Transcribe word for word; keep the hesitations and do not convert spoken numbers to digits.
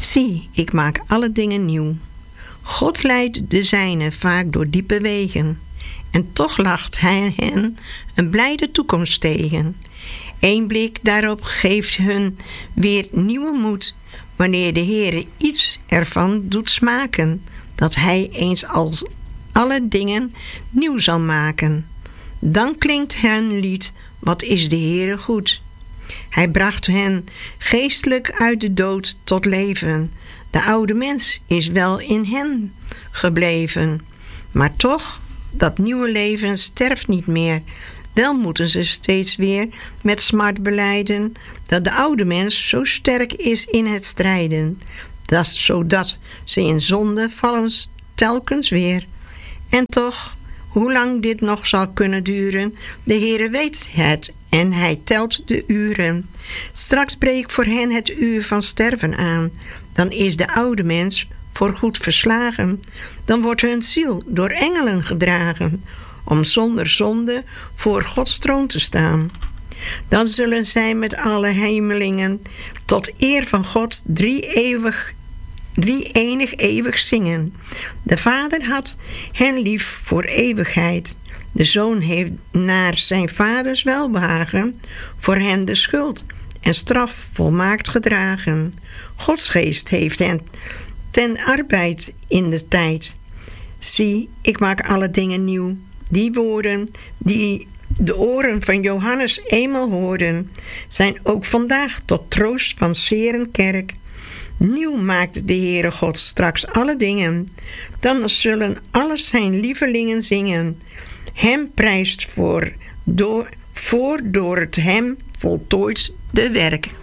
Zie, ik maak alle dingen nieuw. God leidt de zijnen vaak door diepe wegen. En toch lacht hij hen een blijde toekomst tegen. Eén blik daarop geeft hun weer nieuwe moed, wanneer de Heere iets ervan doet smaken, dat hij eens als alle dingen nieuw zal maken. Dan klinkt hen lied, wat is de Heere goed. Hij bracht hen geestelijk uit de dood tot leven. De oude mens is wel in hen gebleven. Maar toch, dat nieuwe leven sterft niet meer. Wel moeten ze steeds weer met smart belijden dat de oude mens zo sterk is in het strijden, dat, zodat ze in zonde vallen telkens weer. En toch, hoe lang dit nog zal kunnen duren, de Heere weet het en hij telt de uren. Straks breekt voor hen het uur van sterven aan. Dan is de oude mens voorgoed verslagen. Dan wordt hun ziel door engelen gedragen, om zonder zonde voor Gods troon te staan. Dan zullen zij met alle hemelingen tot eer van God drie eeuwig Drie enig eeuwig zingen. De Vader had hen lief voor eeuwigheid. De Zoon heeft naar zijn vaders welbehagen voor hen de schuld en straf volmaakt gedragen. Gods geest heeft hen ten arbeid in de tijd. Zie, ik maak alle dingen nieuw. Die woorden die de oren van Johannes eenmaal hoorden, zijn ook vandaag tot troost van Seren kerk. Nieuw maakt de Heere God straks alle dingen. Dan zullen alle zijn lievelingen zingen. Hem prijst voor door, voor door het hem voltooid de werk.